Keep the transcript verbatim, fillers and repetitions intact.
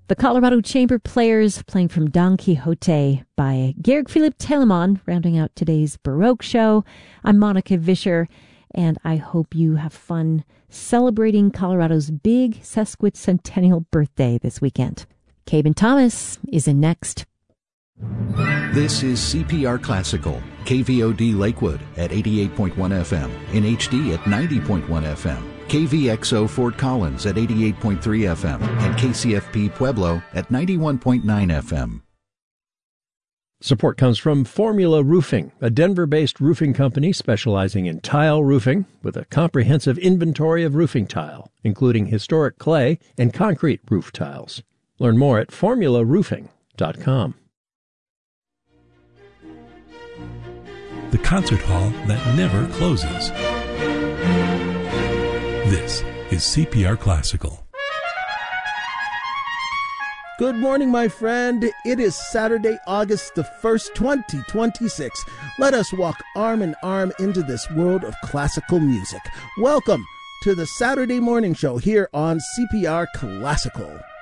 The Colorado Chamber Players playing from Don Quixote by Georg Philipp Telemann, rounding out today's Baroque show. I'm Monica Vischer, and I hope you have fun celebrating Colorado's big sesquicentennial birthday this weekend. Caben Thomas is in next. This is C P R Classical, K V O D Lakewood at eighty-eight point one F M, in H D at ninety point one F M, K V X O Fort Collins at eighty-eight point three F M, and K C F P Pueblo at ninety-one point nine F M. Support comes from Formula Roofing, a Denver-based roofing company specializing in tile roofing with a comprehensive inventory of roofing tile, including historic clay and concrete roof tiles. Learn more at formula roofing dot com. The concert hall that never closes. This is C P R Classical. Good morning, my friend. It is Saturday, August the first, twenty twenty-six. Let us walk arm in arm into this world of classical music. Welcome to the Saturday Morning Show here on C P R Classical.